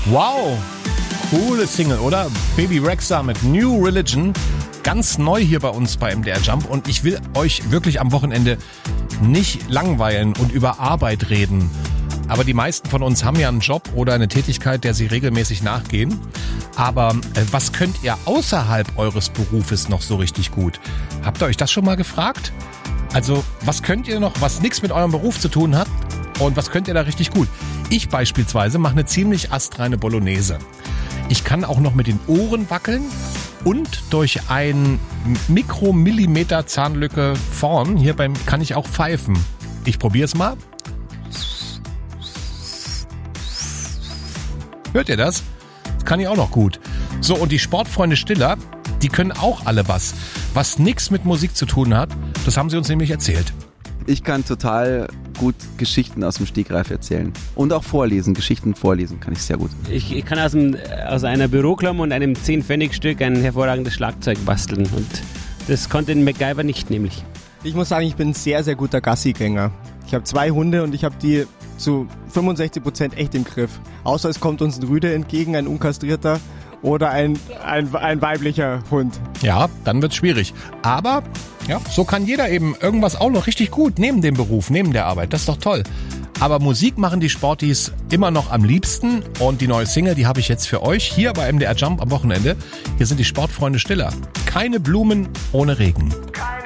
Wow, coole Single, oder? Baby Rexha mit New Religion. Ganz neu hier bei uns bei MDR Jump. Und ich will euch wirklich am Wochenende nicht langweilen und über Arbeit reden. Aber die meisten von uns haben ja einen Job oder eine Tätigkeit, der sie regelmäßig nachgehen. Aber was könnt ihr außerhalb eures Berufes noch so richtig gut? Habt ihr euch das schon mal gefragt? Also, was könnt ihr noch, was nichts mit eurem Beruf zu tun hat? Und was könnt ihr da richtig gut? Ich beispielsweise mache eine ziemlich astreine Bolognese. Ich kann auch noch mit den Ohren wackeln und durch ein Mikromillimeter Zahnlücke vorn, kann ich auch pfeifen. Ich probiere es mal. Hört ihr das? Das kann ich auch noch gut. So, und die Sportfreunde Stiller, die können auch alle was nichts mit Musik zu tun hat. Das haben sie uns nämlich erzählt. Ich kann total gut Geschichten aus dem Stegreif erzählen. Und auch vorlesen. Geschichten vorlesen kann ich sehr gut. Ich kann aus einer Büroklammer und einem 10-Pfennig-Stück ein hervorragendes Schlagzeug basteln. Und das konnte ein MacGyver nicht, nämlich. Ich muss sagen, ich bin ein sehr, sehr guter Gassigänger. Ich habe 2 Hunde und ich habe die zu 65% echt im Griff. Außer es kommt uns ein Rüde entgegen, ein unkastrierter oder ein weiblicher Hund. Ja, dann wird's schwierig. Aber ja, so kann jeder eben irgendwas auch noch richtig gut neben dem Beruf, neben der Arbeit. Das ist doch toll. Aber Musik machen die Sportis immer noch am liebsten. Und die neue Single, die habe ich jetzt für euch hier bei MDR Jump am Wochenende. Hier sind die Sportfreunde Stiller. Keine Blumen ohne Regen.